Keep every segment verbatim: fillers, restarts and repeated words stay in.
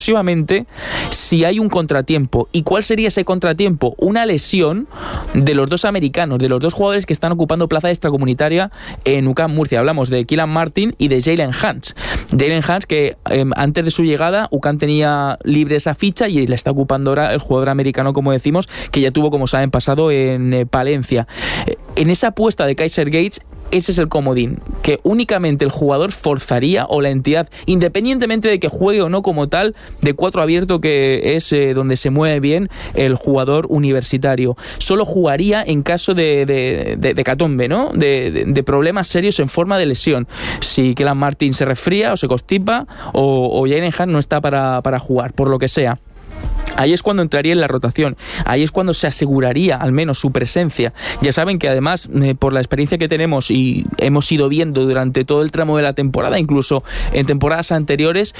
exclusivamente si hay un contratiempo. ¿Y cuál sería ese contratiempo? Una lesión de los dos americanos, de los dos jugadores que están ocupando plaza extracomunitaria en U C A M Murcia. Hablamos de Kylian Martin y de Jalen Hurts. Jalen Hurts, que eh, antes de su llegada U C A M tenía libre esa ficha y la está ocupando ahora el jugador americano, como decimos, que ya tuvo, como saben, pasado en eh, Palencia. Eh, en esa apuesta de Kaiser Gates, ese es el comodín, que únicamente el jugador forzaría, o la entidad, independientemente de que juegue o no como tal, de cuatro abierto, que es eh, donde se mueve bien el jugador universitario. Solo jugaría en caso de, de, de, de catombe, ¿no? De, de, de problemas serios en forma de lesión. Si Kylian Martin se resfría o se constipa, o, o Jalen Hurts no está para, para jugar, por lo que sea. Ahí es cuando entraría en la rotación, ahí es cuando se aseguraría al menos su presencia. Ya saben que además, eh, por la experiencia que tenemos y hemos ido viendo durante todo el tramo de la temporada, incluso en temporadas anteriores,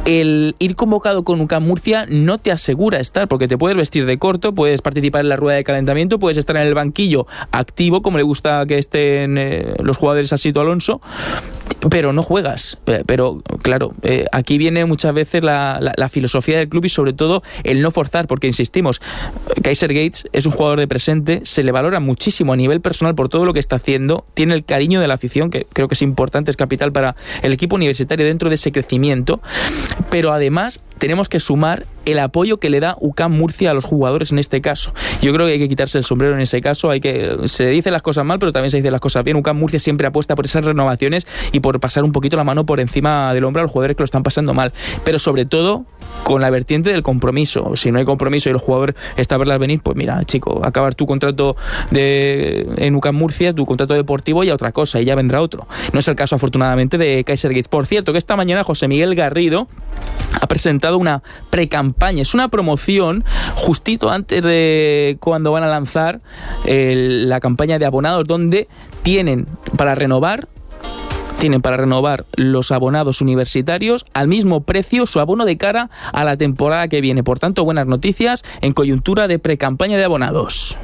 el ir convocado con U C A M Murcia no te asegura estar, porque te puedes vestir de corto, puedes participar en la rueda de calentamiento, puedes estar en el banquillo activo, como le gusta que estén eh, los jugadores a Sito Alonso, pero no juegas. Eh, pero claro, eh, aquí viene muchas veces la, la, la filosofía del club y sobre todo el no forzar, porque insistimos, Kaiser Gates es un jugador de presente, se le valora muchísimo a nivel personal por todo lo que está haciendo, tiene el cariño de la afición, que creo que es importante, es capital para el equipo universitario dentro de ese crecimiento, pero además tenemos que sumar el apoyo que le da U C A M Murcia a los jugadores en este caso. Yo creo que hay que quitarse el sombrero en ese caso, hay que se dicen las cosas mal, pero también se dicen las cosas bien. U C A M Murcia siempre apuesta por esas renovaciones y por pasar un poquito la mano por encima del hombro a los jugadores que lo están pasando mal, pero sobre todo con la vertiente del compromiso. Si no hay compromiso y el jugador está a verlas venir, pues mira, chico, acabas tu contrato de, en U C A M Murcia, tu contrato deportivo, y a otra cosa, y ya vendrá otro. No es el caso, afortunadamente, de Kaiser Gates. Por cierto, que esta mañana José Miguel Garrido ha presentado una pre-campaña, es una promoción justito antes de cuando van a lanzar el, la campaña de abonados, donde tienen para renovar tienen para renovar los abonados universitarios al mismo precio su abono de cara a la temporada que viene. Por tanto, buenas noticias en coyuntura de pre-campaña de abonados.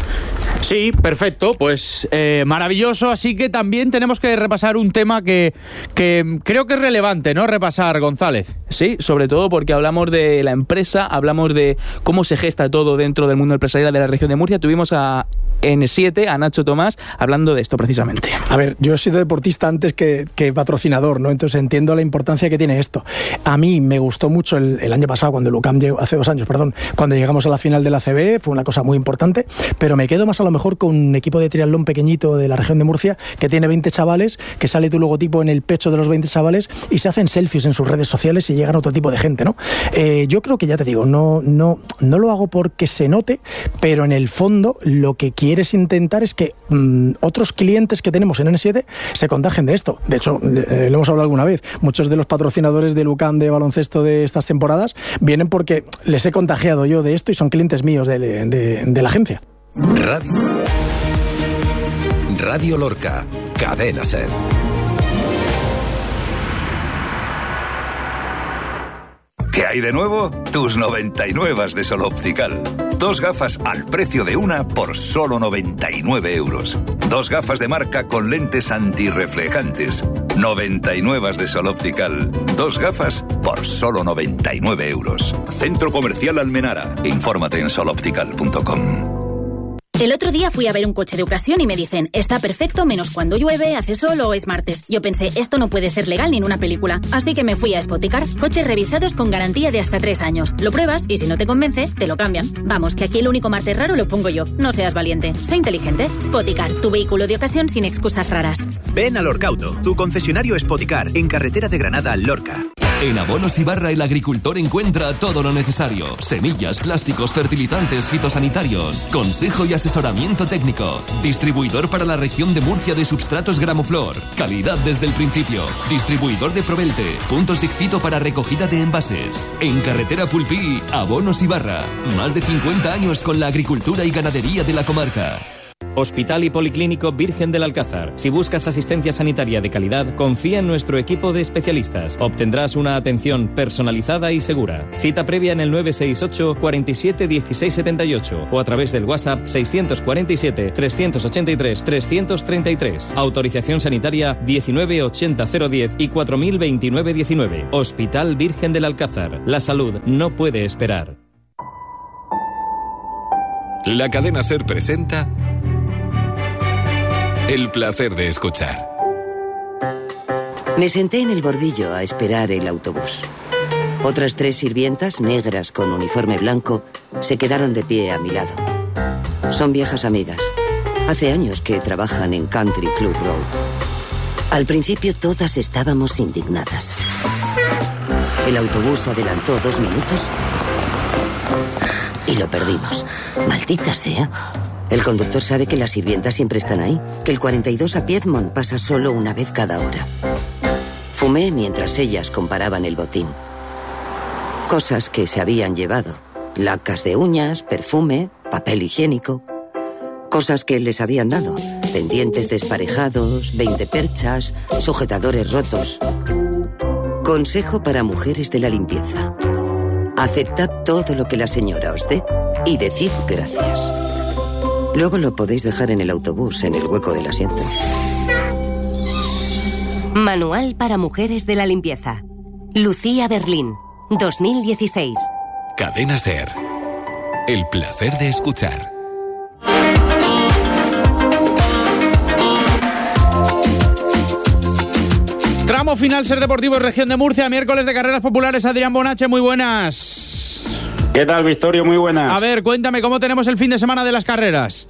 Sí, perfecto, pues eh, maravilloso, así que también tenemos que repasar un tema que, que creo que es relevante, ¿no? Repasar, González. Sí, sobre todo porque hablamos de la empresa, hablamos de cómo se gesta todo dentro del mundo empresarial de la región de Murcia. Tuvimos a N siete, a Nacho Tomás, hablando de esto precisamente. A ver, yo he sido deportista antes que, que patrocinador, ¿no? Entonces entiendo la importancia que tiene esto. A mí me gustó mucho el, el año pasado, cuando el U C A M llegó, hace dos años, perdón, cuando llegamos a la final de la A C B, fue una cosa muy importante, pero me quedo más a lo mejor con un equipo de triatlón pequeñito de la región de Murcia que tiene veinte chavales, que sale tu logotipo en el pecho de los veinte chavales y se hacen selfies en sus redes sociales y llegan a otro tipo de gente, ¿no? Eh, yo creo que, ya te digo, no, no, no lo hago porque se note, pero en el fondo lo que quieres intentar es que mmm, otros clientes que tenemos en N siete se contagien de esto. De hecho, eh, lo hemos hablado alguna vez, muchos de los patrocinadores del U C A M de baloncesto de estas temporadas vienen porque les he contagiado yo de esto y son clientes míos de, de, de la agencia. Radio, Radio Lorca, Cadena Ser. ¿Qué hay de nuevo? Tus noventa y nueve de Sol Optical. Dos gafas al precio de una por solo noventa y nueve euros. Dos gafas de marca con lentes antirreflejantes. noventa y nueve de Sol Optical. Dos gafas por solo noventa y nueve euros. Centro Comercial Almenara. Infórmate en sol optical punto com. El otro día fui a ver un coche de ocasión y me dicen, está perfecto menos cuando llueve, hace sol o es martes. Yo pensé, esto no puede ser legal ni en una película. Así que me fui a Spoticar. Coches revisados con garantía de hasta tres años. Lo pruebas y si no te convence, te lo cambian. Vamos, que aquí el único martes raro lo pongo yo. No seas valiente, sé inteligente. Spoticar, tu vehículo de ocasión sin excusas raras. Ven a Lorcauto, tu concesionario Spoticar, en carretera de Granada, Lorca. En Abonos Ibarra el agricultor encuentra todo lo necesario. Semillas, plásticos, fertilizantes, fitosanitarios. Consejo y asesoramiento técnico. Distribuidor para la región de Murcia de substratos Gramoflor. Calidad desde el principio. Distribuidor de Provelte. Punto Sigfito para recogida de envases. En carretera Pulpí, Abonos Ibarra. Más de cincuenta años con la agricultura y ganadería de la comarca. Hospital y Policlínico Virgen del Alcázar. Si buscas asistencia sanitaria de calidad, confía en nuestro equipo de especialistas. Obtendrás una atención personalizada y segura. Cita previa en el nueve seis ocho, cuarenta y siete, dieciséis setenta y ocho o a través del WhatsApp seiscientos cuarenta y siete, trescientos ochenta y tres, trescientos treinta y tres. Autorización sanitaria diecinueve ochenta cero diez y cuatro mil veintinueve diecinueve. Hospital Virgen del Alcázar. La salud no puede esperar. La cadena SER presenta El placer de escuchar. Me senté en el bordillo a esperar el autobús. Otras tres sirvientas, negras con uniforme blanco, se quedaron de pie a mi lado. Son viejas amigas. Hace años que trabajan en Country Club Road. Al principio todas estábamos indignadas. El autobús adelantó dos minutos y lo perdimos. Maldita sea. El conductor sabe que las sirvientas siempre están ahí, que el cuarenta y dos a Piedmont pasa solo una vez cada hora. Fumé mientras ellas comparaban el botín. Cosas que se habían llevado. Lacas de uñas, perfume, papel higiénico. Cosas que les habían dado. Pendientes desparejados, veinte perchas, sujetadores rotos. Consejo para mujeres de la limpieza. Aceptad todo lo que la señora os dé y decid gracias. Luego lo podéis dejar en el autobús, en el hueco del asiento. Manual para mujeres de la limpieza. Lucía Berlín, dos mil dieciséis. Cadena SER. El placer de escuchar. Tramo final SER Deportivos Región de Murcia, miércoles de carreras populares. Adrián Bonache, muy buenas. ¿Qué tal, Victorio? Muy buenas. A ver, cuéntame, ¿cómo tenemos el fin de semana de las carreras?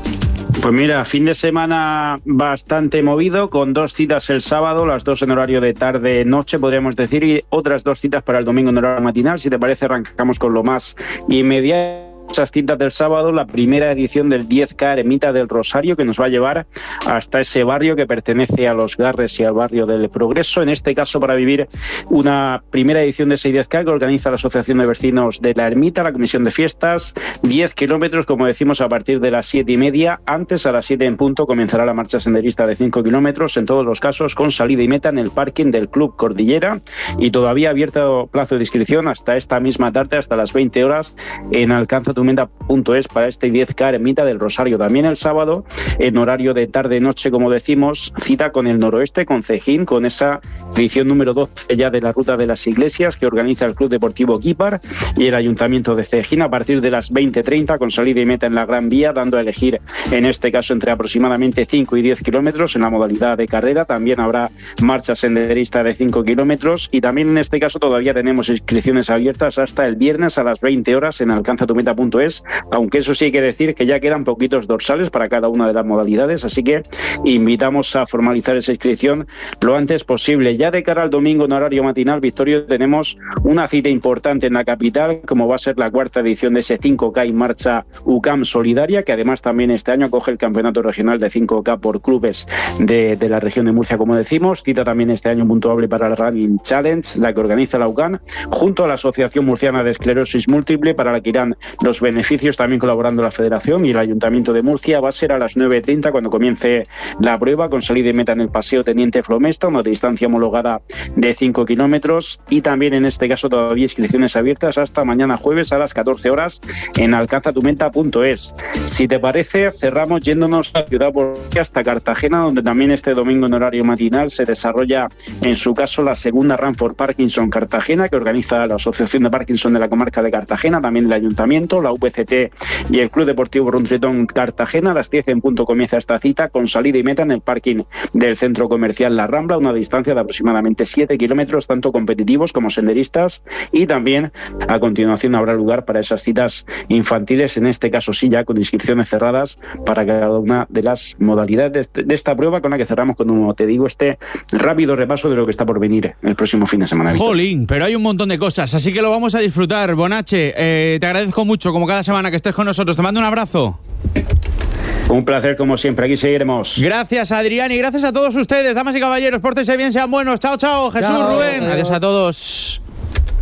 Pues mira, fin de semana bastante movido, con dos citas el sábado, las dos en horario de tarde-noche, podríamos decir, y otras dos citas para el domingo en horario matinal. Si te parece, arrancamos con lo más inmediato. Esas citas del sábado, la primera edición del diez K Ermita del Rosario, que nos va a llevar hasta ese barrio que pertenece a Los Garres y al barrio del Progreso, en este caso para vivir una primera edición de ese diez K que organiza la Asociación de Vecinos de la Ermita, la Comisión de Fiestas. diez kilómetros, como decimos, a partir de las siete y media. Antes, a las siete en punto, comenzará la marcha senderista de cinco kilómetros, en todos los casos con salida y meta en el parking del Club Cordillera, y todavía abierto plazo de inscripción hasta esta misma tarde, hasta las veinte horas, en alcanza punto es para este diez K Ermita del Rosario. También el sábado, en horario de tarde-noche, como decimos, cita con el noroeste, con Cejín, con esa edición número doce ya de la Ruta de las Iglesias que organiza el Club Deportivo Quípar y el Ayuntamiento de Cejín, a partir de las veinte treinta, con salida y meta en la Gran Vía, dando a elegir en este caso entre aproximadamente cinco y diez kilómetros en la modalidad de carrera. También habrá marcha senderista de cinco kilómetros, y también en este caso todavía tenemos inscripciones abiertas hasta el viernes a las veinte horas en alcanza tu meta punto es, aunque eso sí hay que decir que ya quedan poquitos dorsales para cada una de las modalidades, así que invitamos a formalizar esa inscripción lo antes posible. Ya de cara al domingo en horario matinal, Victorio, tenemos una cita importante en la capital, como va a ser la cuarta edición de ese cinco K en marcha U C A M Solidaria, que además también este año acoge el campeonato regional de cinco K por clubes de, de la región de Murcia, como decimos. Cita también este año puntuable para la Running Challenge, la que organiza la U C A M, junto a la Asociación Murciana de Esclerosis Múltiple, para la que irán los beneficios, también colaborando la Federación y el Ayuntamiento de Murcia. Va a ser a las nueve treinta cuando comience la prueba, con salida y meta en el Paseo Teniente Flomesta, una distancia homologada de cinco kilómetros, y también en este caso todavía inscripciones abiertas hasta mañana jueves a las catorce horas en alcanza tu meta punto es. Si te parece, cerramos yéndonos a Ciudad Bolivia hasta Cartagena, donde también este domingo en horario matinal se desarrolla, en su caso, la segunda Run for Parkinson Cartagena, que organiza la Asociación de Parkinson de la Comarca de Cartagena, también el Ayuntamiento, la U P C T y el Club Deportivo Run Triathlon Cartagena. A las diez en punto comienza esta cita, con salida y meta en el parking del Centro Comercial La Rambla, una distancia de aproximadamente siete kilómetros, tanto competitivos como senderistas, y también a continuación habrá lugar para esas citas infantiles, en este caso sí ya con inscripciones cerradas para cada una de las modalidades de esta prueba, con la que cerramos, como te digo, este rápido repaso de lo que está por venir el próximo fin de semana. Jolín, pero hay un montón de cosas, así que lo vamos a disfrutar. Bonache, eh, te agradezco mucho, como cada semana, que estés con nosotros. Te mando un abrazo. Un placer, como siempre, aquí seguiremos. Gracias, Adrián, y gracias a todos ustedes, damas y caballeros. Pórtense bien, sean buenos. Chao, chao, Jesús, chao. Rubén. Adiós a todos.